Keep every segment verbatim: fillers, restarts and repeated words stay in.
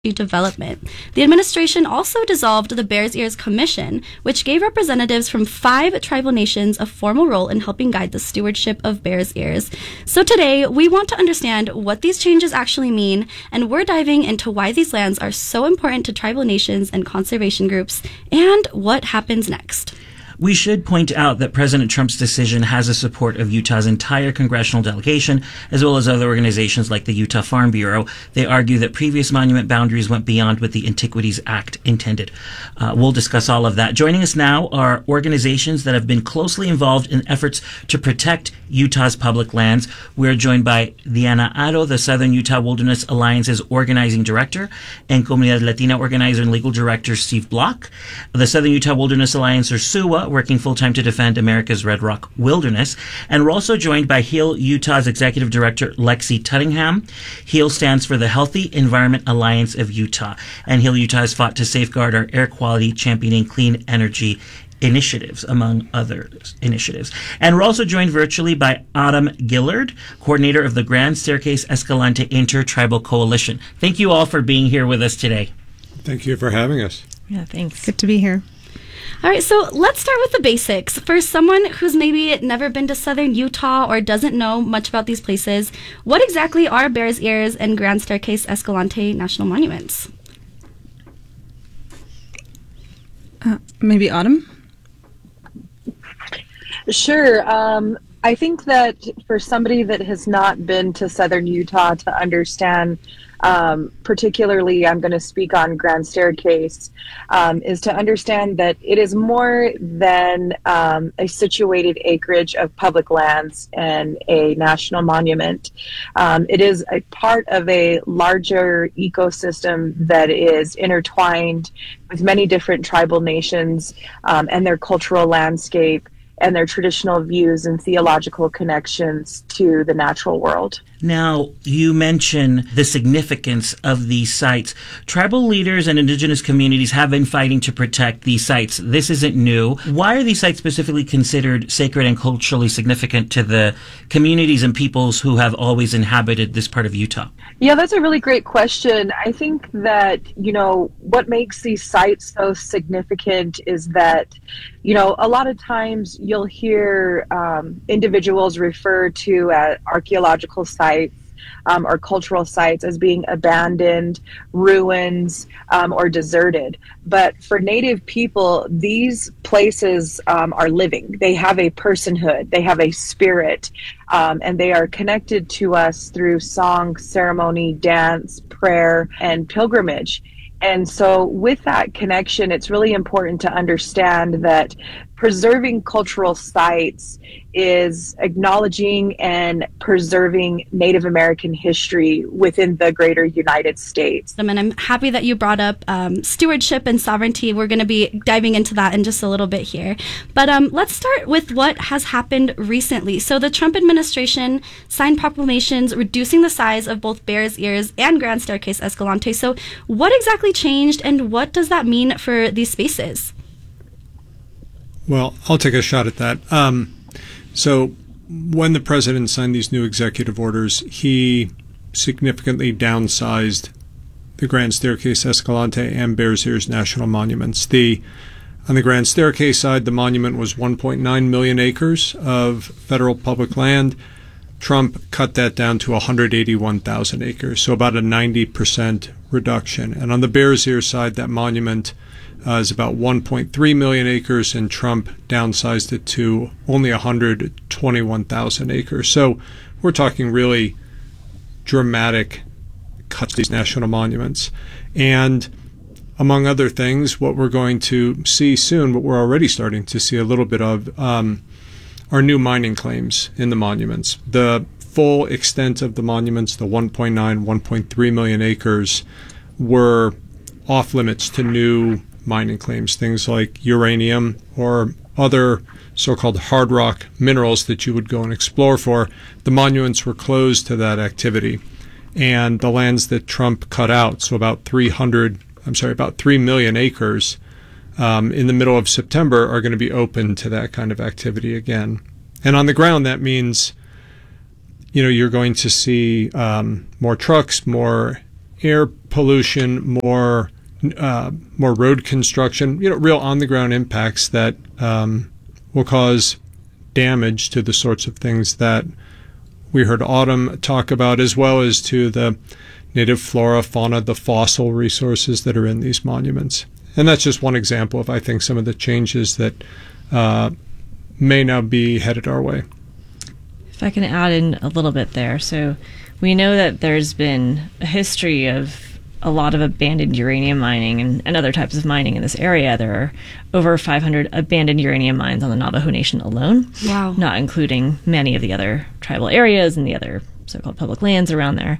development. The administration also dissolved the Bears Ears Commission, which gave representatives from five tribal nations a formal role in helping guide the stewardship of Bears Ears. So today, we want to understand what these changes actually mean, and we're diving into why these lands are so important to tribal nations and conservation groups, and what happens next. We should point out that President Trump's decision has the support of Utah's entire congressional delegation, as well as other organizations like the Utah Farm Bureau. They argue that previous monument boundaries went beyond what the Antiquities Act intended. Uh, we'll discuss all of that. Joining us now are organizations that have been closely involved in efforts to protect Utah's public lands. We're joined by Diana Aro, the Southern Utah Wilderness Alliance's organizing director, and Comunidad Latina organizer and legal director Steve Block. The Southern Utah Wilderness Alliance, or S U W A, working full-time to defend America's Red Rock Wilderness. And we're also joined by HEAL Utah's executive director, Lexi Tuttingham. HEAL stands for the Healthy Environment Alliance of Utah. And HEAL Utah has fought to safeguard our air quality, championing clean energy initiatives, among other initiatives. And we're also joined virtually by Autumn Gillard, coordinator of the Grand Staircase Escalante Inter-Tribal Coalition. Thank you all for being here with us today. Thank you for having us. Yeah, thanks. Good to be here. All right, so let's start with the basics. For someone who's maybe never been to Southern Utah or doesn't know much about these places, what exactly are Bears Ears and Grand Staircase Escalante National Monuments? Uh, maybe Autumn? Sure. Um, I think that for somebody that has not been to Southern Utah to understand, um, particularly I'm going to speak on Grand Staircase, um, is to understand that it is more than um, a situated acreage of public lands and a national monument. Um, it is a part of a larger ecosystem that is intertwined with many different tribal nations um, and their cultural landscape and their traditional views and theological connections to the natural world. Now, you mention the significance of these sites. Tribal leaders and indigenous communities have been fighting to protect these sites. This isn't new. Why are these sites specifically considered sacred and culturally significant to the communities and peoples who have always inhabited this part of Utah? Yeah, that's a really great question. I think that, you know, what makes these sites so significant is that, you know, a lot of times you'll hear um, individuals refer to uh, archaeological sites Um, or cultural sites as being abandoned, ruins, um, or deserted. But for Native people, these places um, are living. They have a personhood, they have a spirit, um, and they are connected to us through song, ceremony, dance, prayer, and pilgrimage. And so with that connection, it's really important to understand that preserving cultural sites is acknowledging and preserving Native American history within the greater United States. And I'm happy that you brought up um, stewardship and sovereignty. We're going to be diving into that in just a little bit here. But um, let's start with what has happened recently. So the Trump administration signed proclamations reducing the size of both Bears Ears and Grand Staircase Escalante. So what exactly changed, and what does that mean for these spaces? Well, I'll take a shot at that. Um, so when the president signed these new executive orders, he significantly downsized the Grand Staircase Escalante and Bears Ears national monuments. The on the Grand Staircase side, the monument was one point nine million acres of federal public land. Trump cut that down to one hundred eighty-one thousand acres, so about a ninety percent reduction. And on the Bears Ears side, that monument uh, is about one point three million acres, and Trump downsized it to only one hundred twenty-one thousand acres. So we're talking really dramatic cuts to these national monuments. And among other things, what we're going to see soon, what we're already starting to see a little bit of, um, are new mining claims in the monuments. The full extent of the monuments, the one point nine, one point three million acres, were off limits to new mining claims, things like uranium or other so-called hard rock minerals that you would go and explore for. The monuments were closed to that activity. And the lands that Trump cut out, so about three hundred, I'm sorry, about three million acres, um, in the middle of September are going to be open to that kind of activity again. And on the ground, that means, you know, you're going to see um, more trucks, more air pollution, more uh, more road construction, you know, real on-the-ground impacts that um, will cause damage to the sorts of things that we heard Autumn talk about, as well as to the native flora, fauna, the fossil resources that are in these monuments. And that's just one example of, I think, some of the changes that uh, may now be headed our way. If I can add in a little bit there. So we know that there's been a history of a lot of abandoned uranium mining and, and other types of mining in this area. There are over five hundred abandoned uranium mines on the Navajo Nation alone. Wow. Not including many of the other tribal areas and the other so-called public lands around there.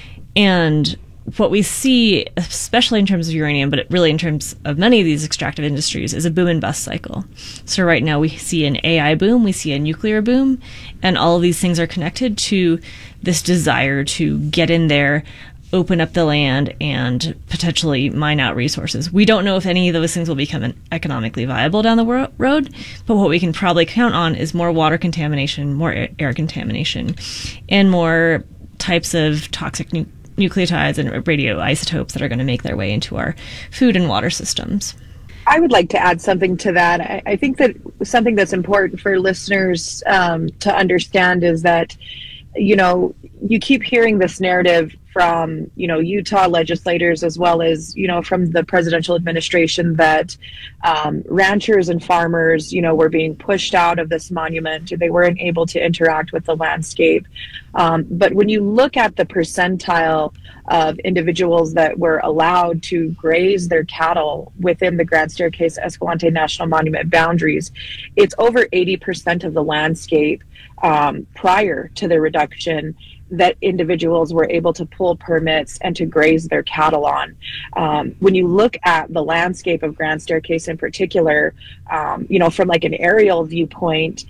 And what we see, especially in terms of uranium, but really in terms of many of these extractive industries, is a boom and bust cycle. So right now we see an A I boom, we see a nuclear boom, and all of these things are connected to this desire to get in there, open up the land, and potentially mine out resources. We don't know if any of those things will become economically viable down the wor- road, but what we can probably count on is more water contamination, more air, air contamination, and more types of toxic nu- nucleotides and radioisotopes that are going to make their way into our food and water systems. I would like to add something to that. I, I think that something that's important for listeners um, to understand is that, you know, you keep hearing this narrative from, you know, Utah legislators as well as, you know, from the presidential administration that um, ranchers and farmers, you know, were being pushed out of this monument. They weren't able to interact with the landscape. Um, but when you look at the percentile of individuals that were allowed to graze their cattle within the Grand Staircase Escalante National Monument boundaries, it's over eighty percent of the landscape um, prior to the reduction that individuals were able to pull permits and to graze their cattle on. Um, when you look at the landscape of Grand Staircase in particular, um, you know, from like an aerial viewpoint,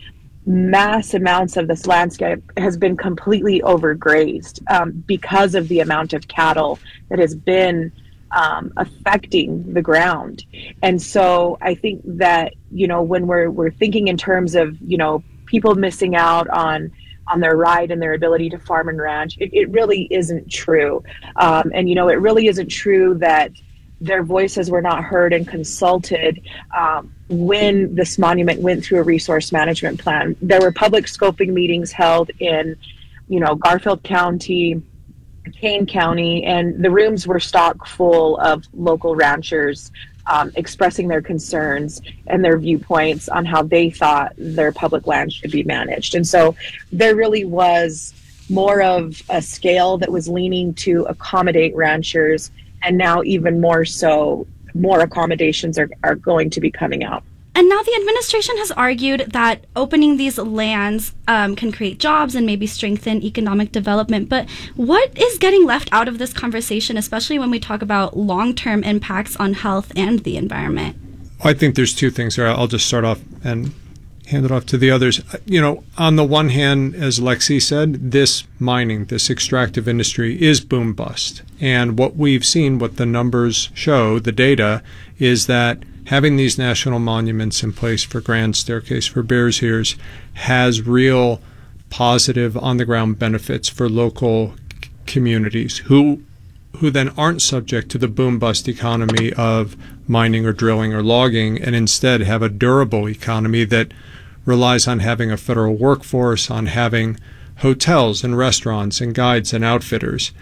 mass amounts of this landscape has been completely overgrazed um, because of the amount of cattle that has been um, affecting the ground. And so I think that, you know, when we're we're thinking in terms of, you know, people missing out on on their right and their ability to farm and ranch, it, it really isn't true. Um, and, you know, it really isn't true that their voices were not heard and consulted um, when this monument went through a resource management plan. There were public scoping meetings held in, you know, Garfield County, Kane County, and the rooms were stock full of local ranchers um, expressing their concerns and their viewpoints on how they thought their public land should be managed. And so there really was more of a scale that was leaning to accommodate ranchers, and now even more so, more accommodations are, are going to be coming out. And now the administration has argued that opening these lands um, can create jobs and maybe strengthen economic development. But what is getting left out of this conversation, especially when we talk about long-term impacts on health and the environment? I think there's two things there. I'll just start off and hand it off to the others. You know, on the one hand, as Lexi said, this mining, this extractive industry is boom bust. And what we've seen, what the numbers show, the data, is that having these national monuments in place for Grand Staircase, for Bears Ears, has real positive on-the-ground benefits for local c- communities who who then aren't subject to the boom-bust economy of mining or drilling or logging, and instead have a durable economy that relies on having a federal workforce, on having hotels and restaurants and guides and outfitters.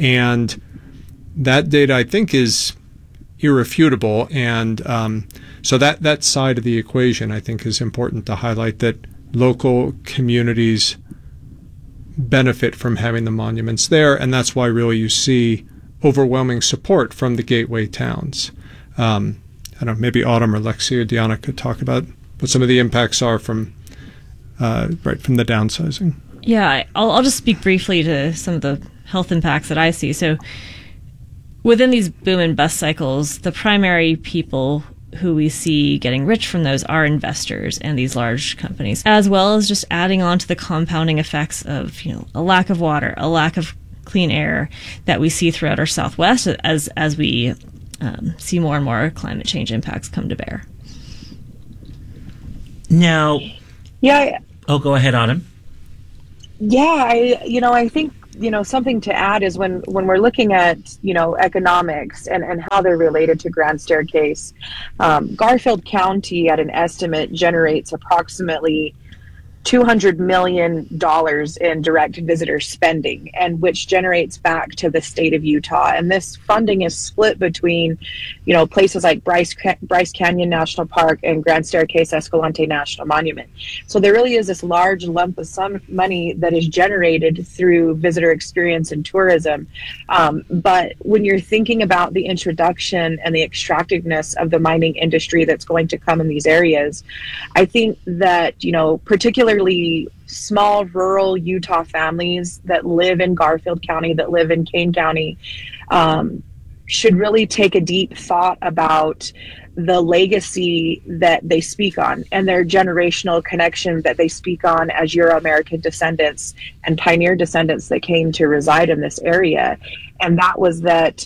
And that data, I think, is irrefutable, and um, so that that side of the equation, I think, is important to highlight, that local communities benefit from having the monuments there, and that's why really you see overwhelming support from the gateway towns. Um, I don't know, maybe Autumn or Lexi or Deanna could talk about what some of the impacts are from uh, right from the downsizing. Yeah, I'll, I'll just speak briefly to some of the health impacts that I see. So within these boom and bust cycles, the primary people who we see getting rich from those are investors and these large companies, as well as just adding on to the compounding effects of, you know, a lack of water, a lack of clean air that we see throughout our Southwest as as we um, see more and more climate change impacts come to bear. Now, Yeah. oh, go ahead, Autumn. Yeah, I, you know, I think you know, something to add is when, when we're looking at, you know, economics and, and how they're related to Grand Staircase, um, Garfield County at an estimate generates approximately two hundred million dollars in direct visitor spending, and which generates back to the state of Utah. And this funding is split between, you know, places like Bryce, Bryce Canyon National Park and Grand Staircase Escalante National Monument. So there really is this large lump of some money that is generated through visitor experience and tourism. Um, but when you're thinking about the introduction and the extractiveness of the mining industry that's going to come in these areas, I think that, you know, particularly small rural Utah families that live in Garfield County, that live in Kane County, um, should really take a deep thought about the legacy that they speak on and their generational connection that they speak on as Euro-American descendants and pioneer descendants that came to reside in this area. And that was that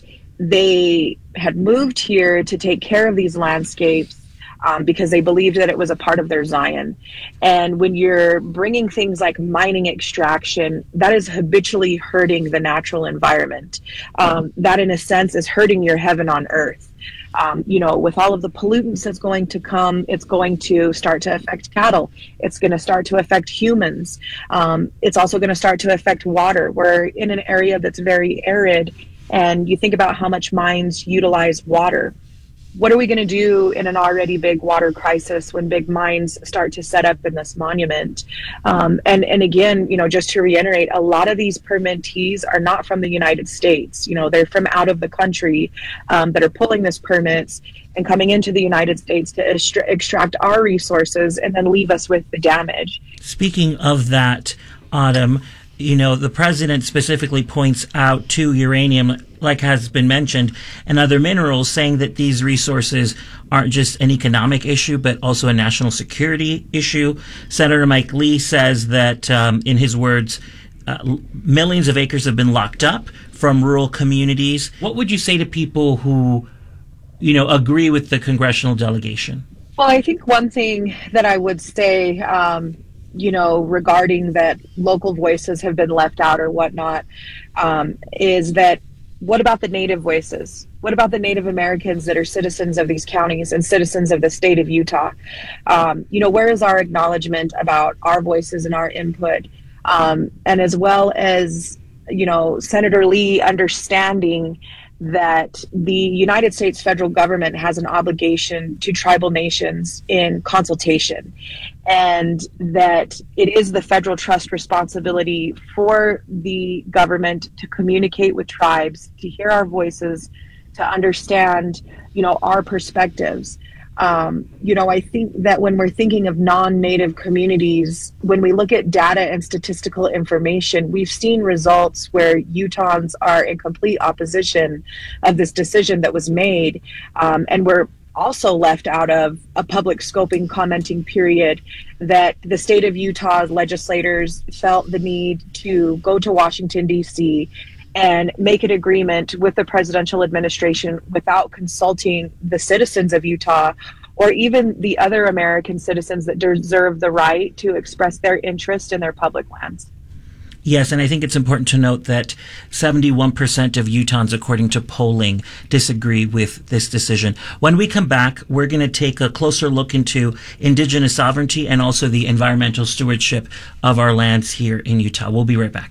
they had moved here to take care of these landscapes Um, because they believed that it was a part of their Zion. And when you're bringing things like mining extraction, that is habitually hurting the natural environment. Um, that, in a sense, is hurting your heaven on earth. Um, you know, with all of the pollutants that's going to come, it's going to start to affect cattle. It's going to start to affect humans. Um, it's also going to start to affect water. We're in an area that's very arid, and you think about how much mines utilize water. What are we going to do in an already big water crisis when big mines start to set up in this monument? Um, and, and again, you know, just to reiterate, a lot of these permittees are not from the United States. You know, they're from out of the country um, that are pulling this permits and coming into the United States to extra- extract our resources and then leave us with the damage. Speaking of that, Autumn, you know, the president specifically points out to uranium, like has been mentioned, and other minerals, saying that these resources aren't just an economic issue, but also a national security issue. Senator Mike Lee says that, um, in his words, uh, millions of acres have been locked up from rural communities. What would you say to people who, you know, agree with the congressional delegation? Well, I think one thing that I would say, um, you know, regarding that local voices have been left out or whatnot, um, is that what about the Native voices? What about the Native Americans that are citizens of these counties and citizens of the state of Utah? Um, you know, where is our acknowledgement about our voices and our input? Um, and as well as, you know, Senator Lee understanding that the United States federal government has an obligation to tribal nations in consultation, and that it is the federal trust responsibility for the government to communicate with tribes, to hear our voices, to understand, you know, our perspectives. Um, you know, I think that when we're thinking of non-native communities, when we look at data and statistical information, we've seen results where Utahns are in complete opposition of this decision that was made. Um, and we're also left out of a public scoping commenting period that the state of Utah legislators felt the need to go to Washington, D C and make an agreement with the presidential administration without consulting the citizens of Utah or even the other American citizens that deserve the right to express their interest in their public lands. Yes, and I think it's important to note that seventy-one percent of Utahns, according to polling, disagree with this decision. When we come back, we're going to take a closer look into Indigenous sovereignty and also the environmental stewardship of our lands here in Utah. We'll be right back.